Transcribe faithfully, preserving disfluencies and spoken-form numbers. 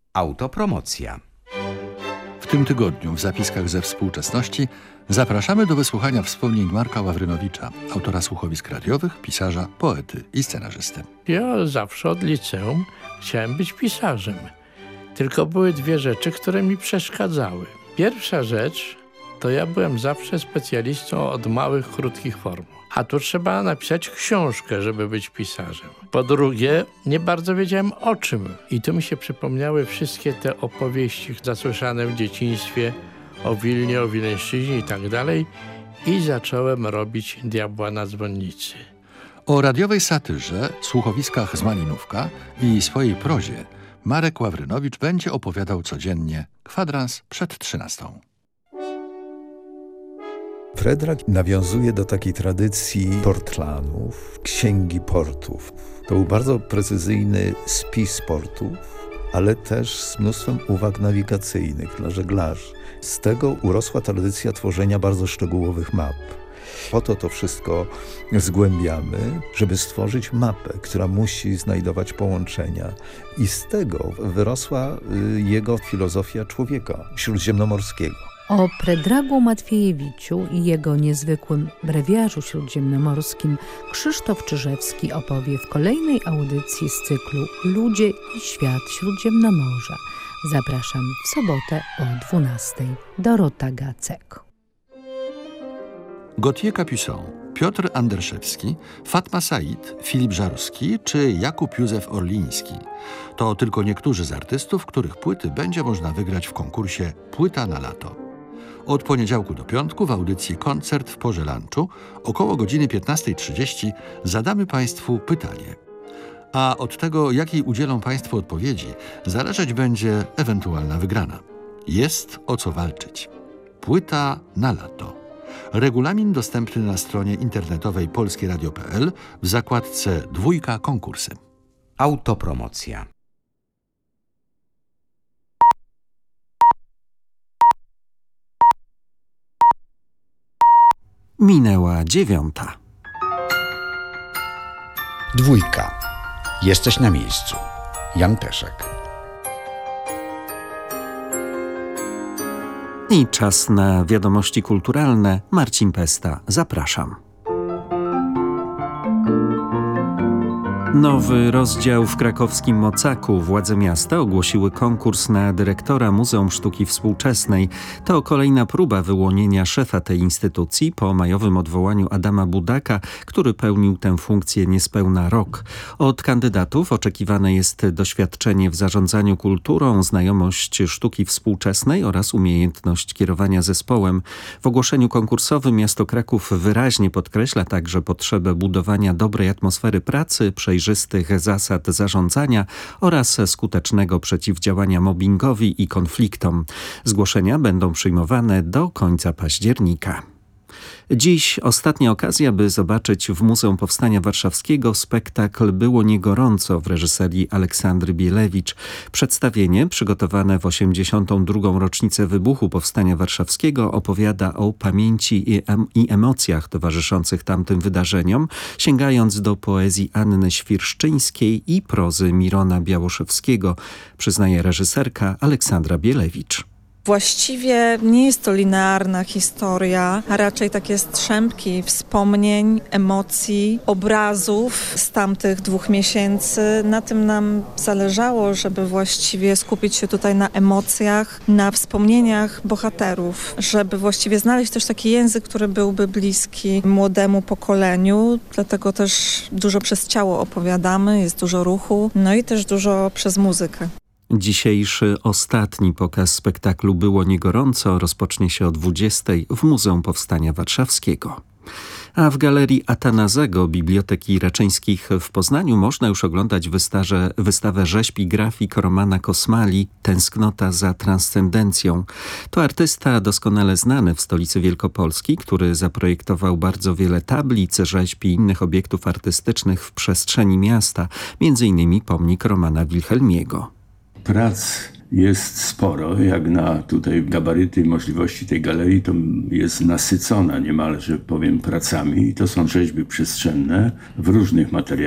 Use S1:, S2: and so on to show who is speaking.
S1: Autopromocja.
S2: W tym tygodniu w zapiskach ze współczesności zapraszamy do wysłuchania wspomnień Marka Ławrynowicza, autora słuchowisk radiowych, pisarza, poety i scenarzysty.
S3: Ja zawsze od liceum chciałem być pisarzem. Tylko były dwie rzeczy, które mi przeszkadzały. Pierwsza rzecz to ja byłem zawsze specjalistą od małych, krótkich form. A tu trzeba napisać książkę, żeby być pisarzem. Po drugie, nie bardzo wiedziałem o czym. I tu mi się przypomniały wszystkie te opowieści zasłyszane w dzieciństwie o Wilnie, o Wileńszczyźnie i tak dalej. I zacząłem robić Diabła na dzwonnicy.
S2: O radiowej satyrze, słuchowiskach z Malinówka i swojej prozie Marek Ławrynowicz będzie opowiadał codziennie kwadrans przed trzynastą.
S4: Fredrak nawiązuje do takiej tradycji portlanów, księgi portów. To był bardzo precyzyjny spis portów, ale też z mnóstwem uwag nawigacyjnych dla żeglarzy. Z tego urosła tradycja tworzenia bardzo szczegółowych map. Po to to wszystko zgłębiamy, żeby stworzyć mapę, która musi znajdować połączenia. I z tego wyrosła jego filozofia człowieka śródziemnomorskiego.
S5: O Predragu Matwiejewiciu i jego niezwykłym brewiarzu śródziemnomorskim Krzysztof Czyżewski opowie w kolejnej audycji z cyklu Ludzie i świat Śródziemnomorza. Zapraszam w sobotę o dwunastej. Dorota Gacek.
S2: Gautier Capuçon, Piotr Anderszewski, Fatma Said, Filip Żarski czy Jakub Józef Orliński. To tylko niektórzy z artystów, których płyty będzie można wygrać w konkursie Płyta na lato. Od poniedziałku do piątku w audycji Koncert w porze lunchu około godziny piętnastej trzydzieści zadamy Państwu pytanie. A od tego, jakiej udzielą Państwo odpowiedzi, zależeć będzie ewentualna wygrana. Jest o co walczyć. Płyta na lato. Regulamin dostępny na stronie internetowej polskie radio kropka p l w zakładce Dwójka konkursy.
S1: Autopromocja.
S6: Minęła dziewiąta.
S7: Dwójka. Jesteś na miejscu. Jan Peszek.
S6: I czas na wiadomości kulturalne. Marcin Pesta, zapraszam. Nowy rozdział w krakowskim Mocaku. Władze miasta ogłosiły konkurs na dyrektora Muzeum Sztuki Współczesnej. To kolejna próba wyłonienia szefa tej instytucji po majowym odwołaniu Adama Budaka, który pełnił tę funkcję niespełna rok. Od kandydatów oczekiwane jest doświadczenie w zarządzaniu kulturą, znajomość sztuki współczesnej oraz umiejętność kierowania zespołem. W ogłoszeniu konkursowym miasto Kraków wyraźnie podkreśla także potrzebę budowania dobrej atmosfery pracy, przejrzystych zasad zarządzania oraz skutecznego przeciwdziałania mobbingowi i konfliktom. Zgłoszenia będą przyjmowane do końca października. Dziś ostatnia okazja, by zobaczyć w Muzeum Powstania Warszawskiego spektakl Było nie gorąco w reżyserii Aleksandry Bielewicz. Przedstawienie, przygotowane w osiemdziesiątą drugą rocznicę wybuchu Powstania Warszawskiego, opowiada o pamięci i, em- i emocjach towarzyszących tamtym wydarzeniom, sięgając do poezji Anny Świerszczyńskiej i prozy Mirona Białoszewskiego, przyznaje reżyserka Aleksandra Bielewicz.
S8: Właściwie nie jest to linearna historia, a raczej takie strzępki wspomnień, emocji, obrazów z tamtych dwóch miesięcy. Na tym nam zależało, żeby właściwie skupić się tutaj na emocjach, na wspomnieniach bohaterów, żeby właściwie znaleźć też taki język, który byłby bliski młodemu pokoleniu. Dlatego też dużo przez ciało opowiadamy, jest dużo ruchu, no i też dużo przez muzykę.
S6: Dzisiejszy ostatni pokaz spektaklu Było nie gorąco rozpocznie się o dwudziestej w Muzeum Powstania Warszawskiego. A w Galerii Atanazego Biblioteki Raczyńskich w Poznaniu można już oglądać wystarze, wystawę rzeźb i grafik Romana Kosmali Tęsknota za transcendencją. To artysta doskonale znany w stolicy Wielkopolski, który zaprojektował bardzo wiele tablic, rzeźb i innych obiektów artystycznych w przestrzeni miasta, między innymi pomnik Romana Wilhelmiego.
S9: Prac jest sporo, jak na tutaj gabaryty i możliwości tej galerii, to jest nasycona niemalże, powiem, pracami. To są rzeźby przestrzenne w różnych materiałach.